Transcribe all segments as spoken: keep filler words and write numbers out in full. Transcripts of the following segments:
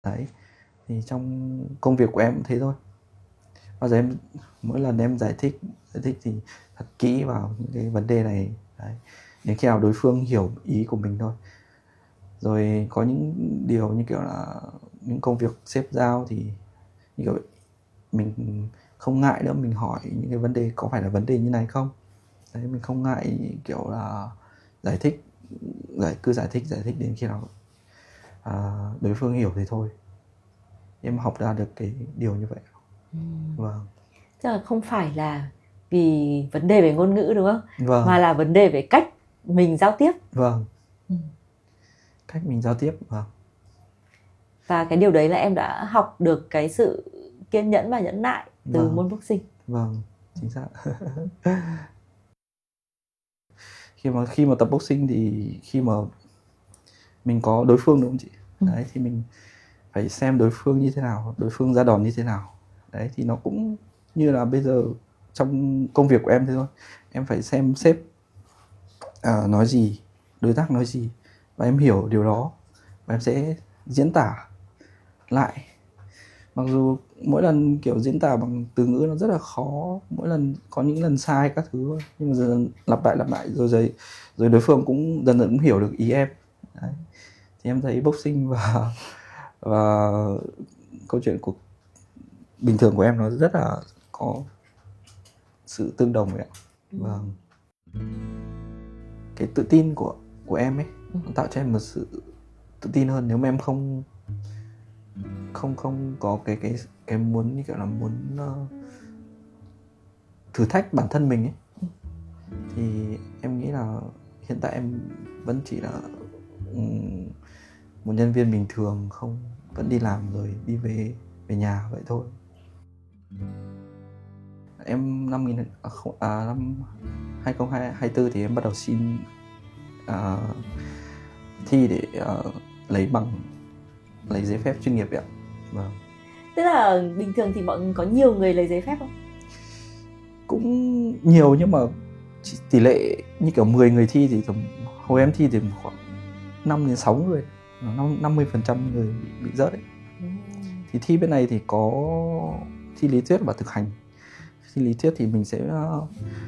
Đấy, thì trong công việc của em cũng thế thôi. Bao giờ em mỗi lần em giải thích giải thích thì thật kỹ vào những cái vấn đề này. Đấy, đến khi nào đối phương hiểu ý của mình thôi. Rồi có những điều như kiểu là những công việc sếp giao thì như kiểu mình không ngại nữa, mình hỏi những cái vấn đề có phải là vấn đề như này không. Đấy, mình không ngại kiểu là giải thích, giải cứ giải thích giải thích đến khi nào à, đối phương hiểu thì thôi. Em học ra được cái điều như vậy. Ừ. Vâng. Tức là không phải là vì vấn đề về ngôn ngữ đúng không? Vâng. Mà là vấn đề về cách mình giao tiếp. Vâng. Ừ. Cách mình giao tiếp. Vâng. Và cái điều đấy là em đã học được cái sự kiên nhẫn và nhẫn nại từ Vâng. môn boxing. Vâng, chính xác. khi mà khi mà tập boxing thì khi mà mình có đối phương đúng không chị? Ừ. Đấy thì mình phải xem đối phương như thế nào, đối phương ra đòn như thế nào. Đấy thì nó cũng như là bây giờ trong công việc của em thế thôi. Em phải xem sếp à, nói gì, đối tác nói gì và em hiểu điều đó và em sẽ diễn tả lại. Mặc dù mỗi lần kiểu diễn tả bằng từ ngữ nó rất là khó, mỗi lần có những lần sai các thứ, nhưng mà dần lặp lại lặp lại rồi rồi rồi đối phương cũng dần dần cũng hiểu được ý em. Đấy. Thì em thấy boxing và và câu chuyện cuộc bình thường của em nó rất là có sự tương đồng ấy ạ. Ừ. Vâng. Cái tự tin của của em ấy Ừ. nó tạo cho em một sự tự tin hơn. Nếu mà em không không không có cái cái cái muốn như kiểu là muốn uh, thử thách bản thân mình ấy, thì em nghĩ là hiện tại em vẫn chỉ là um, một nhân viên bình thường, không vẫn đi làm rồi đi về về nhà vậy thôi. Em năm nghìn à, không, à, năm hai không hai tư thì em bắt đầu xin à, thi để à, lấy bằng, lấy giấy phép chuyên nghiệp ạ. Vâng. Tức là bình thường thì mọi người có nhiều người lấy giấy phép không? Cũng nhiều nhưng mà tỷ lệ như kiểu mười người thi thì tầm hồi em thi thì khoảng năm đến sáu người, năm mươi phần trăm người bị rớt đấy. Ừ. Thì thi bên này thì có thi lý thuyết và thực hành. Thi lý thuyết thì mình sẽ uh,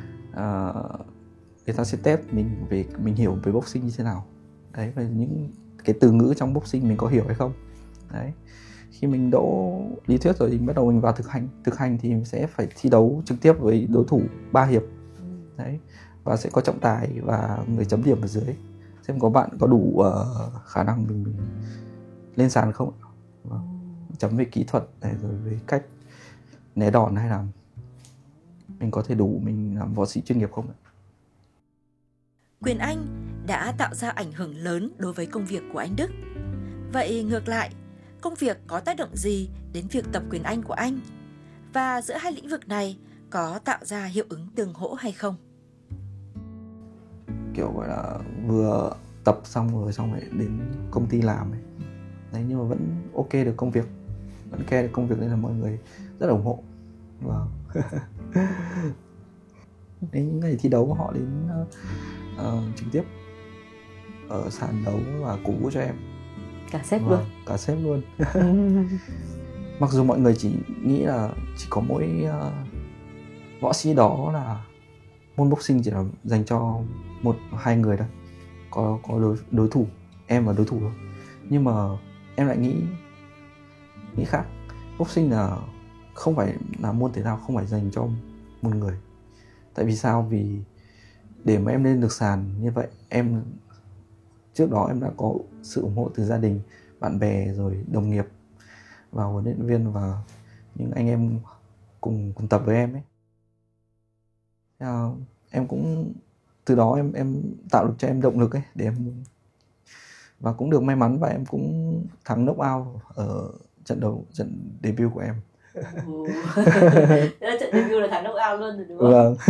người ta sẽ test mình về mình hiểu về boxing như thế nào. Đấy, và những cái từ ngữ trong boxing mình có hiểu hay không. Đấy. Khi mình đỗ lý thuyết rồi thì bắt đầu mình vào thực hành. Thực hành thì mình sẽ phải thi đấu trực tiếp với đối thủ ba hiệp. Đấy. Và sẽ có trọng tài và người chấm điểm ở dưới, xem có bạn có đủ uh, khả năng mình, mình lên sàn không. Vâng. Chấm về kỹ thuật này, rồi về cách né đòn hay là mình có thể đủ mình làm võ sĩ chuyên nghiệp không. Quyền Anh đã tạo ra ảnh hưởng lớn đối với công việc của anh Đức. Vậy ngược lại, công việc có tác động gì đến việc tập Quyền Anh của anh? Và giữa hai lĩnh vực này có tạo ra hiệu ứng tương hỗ hay không? Kiểu gọi là vừa tập xong rồi xong rồi đến công ty làm ấy. Đấy, nhưng mà vẫn ok được công việc, vẫn care được công việc nên là mọi người rất là ủng hộ. Vâng. Đến những ngày thi đấu họ đến uh, trực tiếp ở sàn đấu và cổ vũ cho em. Cả sếp Vâng, luôn. cả sếp luôn. Mặc dù mọi người chỉ nghĩ là chỉ có mỗi uh, võ sĩ đó là môn boxing chỉ là dành cho một hai người thôi, có có đối đối thủ, em và đối thủ thôi. Nhưng mà em lại nghĩ nghĩ khác. Boxing là không phải là môn thể thao, không phải dành cho một người. Tại vì sao? Vì để mà em lên được sàn như vậy, em trước đó em đã có sự ủng hộ từ gia đình, bạn bè, rồi đồng nghiệp và huấn luyện viên và những anh em cùng cùng tập với em ấy. À, em cũng từ đó em em tạo được cho em động lực ấy để em, và cũng được may mắn và em cũng thắng knockout ở trận đầu, trận debut của em. Thế là trận debut là thắng knockout luôn rồi đúng không? Vâng.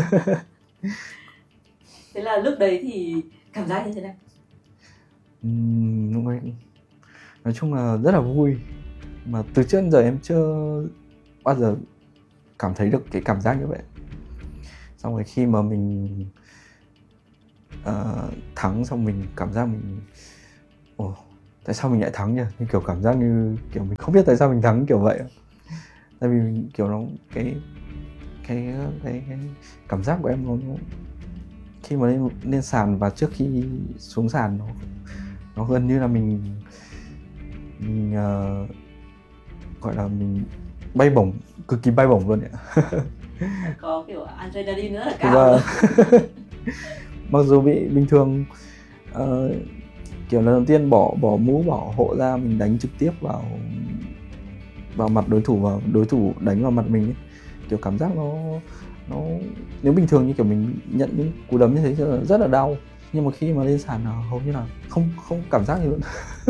Thế là lúc đấy thì cảm giác như thế nào? Uhm, lúc ấy nói chung là rất là vui, mà từ trước đến giờ em chưa bao giờ cảm thấy được cái cảm giác như vậy. Xong rồi khi mà mình uh, thắng xong mình cảm giác mình oh, tại sao mình lại thắng nhỉ, như kiểu cảm giác như kiểu mình không biết tại sao mình thắng kiểu vậy. Tại vì mình kiểu nó cái cái cái, cái cảm giác của em nó, nó khi mà lên lên sàn và trước khi xuống sàn nó nó gần như là mình mình uh, gọi là mình bay bổng, cực kỳ bay bổng luôn ạ. Có kiểu adrenaline rất là cao. Và mặc dù bị bình thường uh, kiểu lần đầu tiên bỏ bỏ mũ bảo hộ ra, mình đánh trực tiếp vào vào mặt đối thủ và đối thủ đánh vào mặt mình ấy. Kiểu cảm giác nó nó nếu bình thường như kiểu mình nhận những cú đấm như thế rất là, rất là đau, nhưng mà khi mà lên sàn là hầu như là không không cảm giác gì luôn.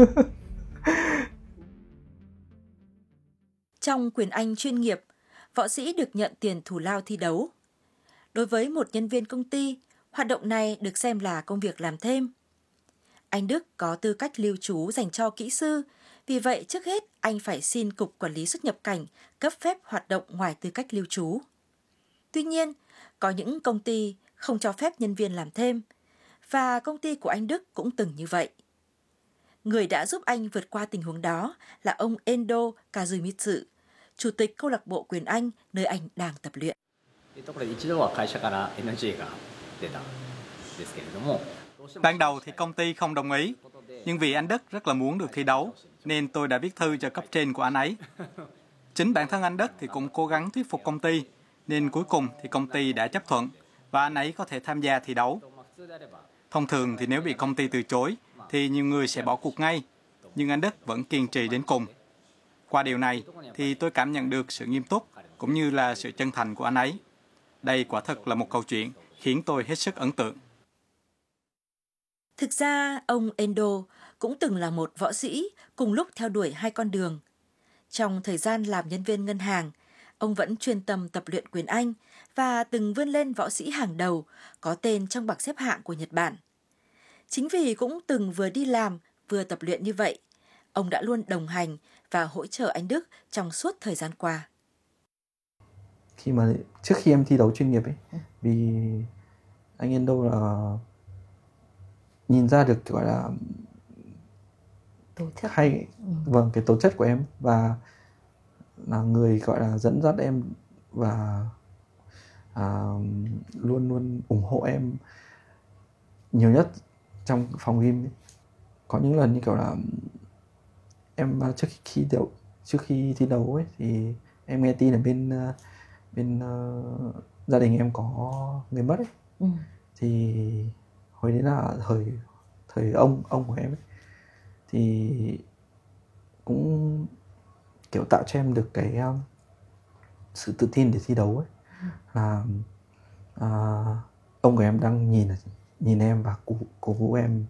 Trong quyền Anh chuyên nghiệp, võ sĩ được nhận tiền thù lao thi đấu. Đối với một nhân viên công ty, hoạt động này được xem là công việc làm thêm. Anh Đức có tư cách lưu trú dành cho kỹ sư, vì vậy trước hết anh phải xin Cục Quản lý xuất nhập cảnh cấp phép hoạt động ngoài tư cách lưu trú. Tuy nhiên, có những công ty không cho phép nhân viên làm thêm, và công ty của anh Đức cũng từng như vậy. Người đã giúp anh vượt qua tình huống đó là ông Endo Kazumitsu, chủ tịch câu lạc bộ quyền Anh nơi anh đang tập luyện. Ban đầu thì công ty không đồng ý, nhưng vì anh Đức rất là muốn được thi đấu, nên tôi đã viết thư cho cấp trên của anh ấy. Chính bản thân anh Đức thì cũng cố gắng thuyết phục công ty, nên cuối cùng thì công ty đã chấp thuận và anh ấy có thể tham gia thi đấu. Thông thường thì nếu bị công ty từ chối, thì nhiều người sẽ bỏ cuộc ngay, nhưng anh Đức vẫn kiên trì đến cùng. Qua điều này thì tôi cảm nhận được sự nghiêm túc cũng như là sự chân thành của anh ấy. Đây quả thực là một câu chuyện khiến tôi hết sức ấn tượng. Thực ra, ông Endo cũng từng là một võ sĩ cùng lúc theo đuổi hai con đường. Trong thời gian làm nhân viên ngân hàng, ông vẫn chuyên tâm tập luyện quyền Anh và từng vươn lên võ sĩ hàng đầu có tên trong bảng xếp hạng của Nhật Bản. Chính vì cũng từng vừa đi làm vừa tập luyện như vậy, ông đã luôn đồng hành và hỗ trợ anh Đức trong suốt thời gian qua. Khi mà trước khi em thi đấu chuyên nghiệp ấy, vì anh Endo là nhìn ra được gọi là tố chất. hay ừ. vâng cái tố chất của em, và là người gọi là dẫn dắt em và à, luôn luôn ủng hộ em nhiều nhất trong phòng gym ấy. Có những lần như kiểu là em trước khi đấu trước khi thi đấu ấy thì em nghe tin là bên bên uh, gia đình em có người mất ấy. Ừ. Thì hồi đấy là thời thời ông ông của em ấy, thì cũng kiểu tạo cho em được cái um, sự tự tin để thi đấu ấy. Ừ. Là uh, ông của em đang nhìn nhìn em và cổ cổ vũ em,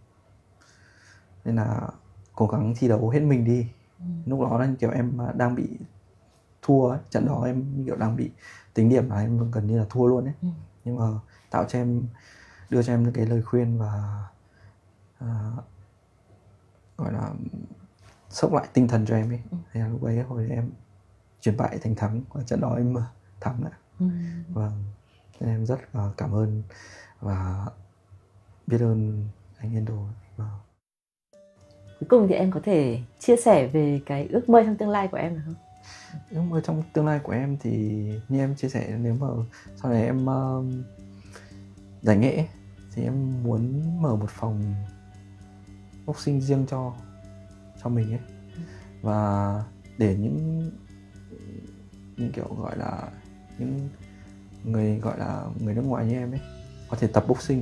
nên là cố gắng thi đấu hết mình đi. Ừ. Lúc đó là kiểu em đang bị thua ấy. Trận đó em kiểu đang bị tính điểm là em gần như là thua luôn ấy. Ừ. Nhưng mà tạo cho em, đưa cho em những cái lời khuyên và uh, gọi là sốc lại tinh thần cho em ấy. Ừ. Thế là lúc ấy hồi em chuyển bại thành thắng, và trận đó em thắng ạ. Ừ. Vâng, nên em rất uh, cảm ơn và biết ơn anh Endo. Vâng. Cuối cùng thì em có thể chia sẻ về cái ước mơ trong tương lai của em được không? Ước mơ trong tương lai của em thì như em chia sẻ, nếu mà sau này em uh, giải nghệ thì em muốn mở một phòng boxing riêng cho cho mình ấy. Và để những những kiểu gọi là những người gọi là người nước ngoài như em ấy có thể tập boxing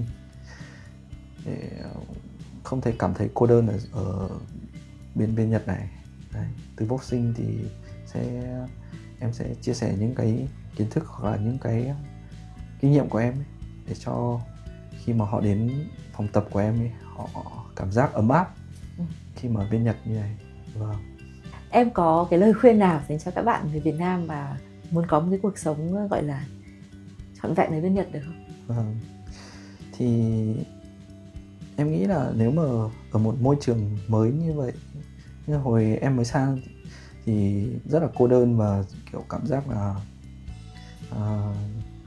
để không thể cảm thấy cô đơn ở, ở bên bên Nhật này. Đấy, từ boxing thì sẽ em sẽ chia sẻ những cái kiến thức hoặc là những cái kinh nghiệm của em ấy, để cho khi mà họ đến phòng tập của em ấy, họ cảm giác ấm áp khi mà ở bên Nhật như này. Vâng. Em có cái lời khuyên nào dành cho các bạn người Việt Nam mà muốn có một cái cuộc sống gọi là trọn vẹn ở bên Nhật được không? Vâng. Thì em nghĩ là nếu mà ở một môi trường mới như vậy, như hồi em mới sang thì rất là cô đơn và kiểu cảm giác là uh,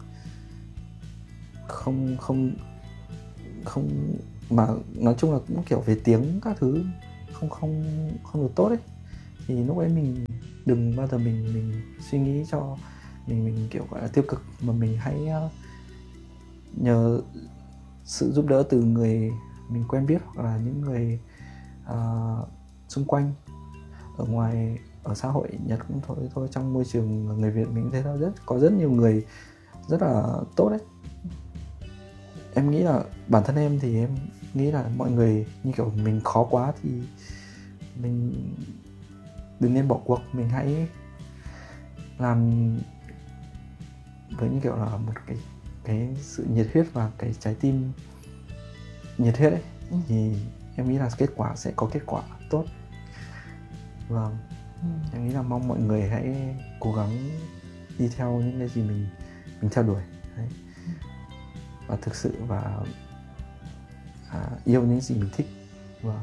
không không không mà nói chung là cũng kiểu về tiếng các thứ không không không được tốt ấy, thì lúc ấy mình đừng bao giờ mình mình suy nghĩ cho mình mình kiểu gọi là tiêu cực, mà mình hãy uh, nhờ sự giúp đỡ từ người mình quen biết hoặc là những người uh, xung quanh ở ngoài, ở xã hội Nhật cũng thôi thôi trong môi trường người Việt mình thấy rất có rất nhiều người rất là tốt đấy. Em nghĩ là bản thân em thì em nghĩ là mọi người như kiểu mình khó quá thì mình đừng nên bỏ cuộc, mình hãy làm với như kiểu là một cái cái sự nhiệt huyết và cái trái tim nhiệt huyết ấy, ừ. thì em nghĩ là kết quả sẽ có kết quả tốt. Vâng, ừ. em nghĩ là mong mọi người hãy cố gắng đi theo những cái gì mình mình theo đuổi đấy. Ừ. Và thực sự và à, yêu những gì mình thích. Vâng.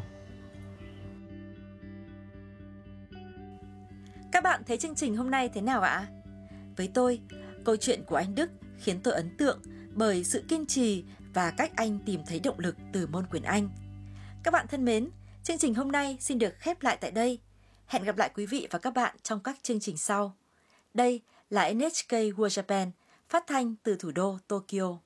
Các bạn thấy chương trình hôm nay thế nào ạ? Với tôi, câu chuyện của anh Đức khiến tôi ấn tượng bởi sự kiên trì và cách anh tìm thấy động lực từ môn quyền Anh. Các bạn thân mến, chương trình hôm nay xin được khép lại tại đây. Hẹn gặp lại quý vị và các bạn trong các chương trình sau. Đây là en hát ca World Japan, phát thanh từ thủ đô Tokyo.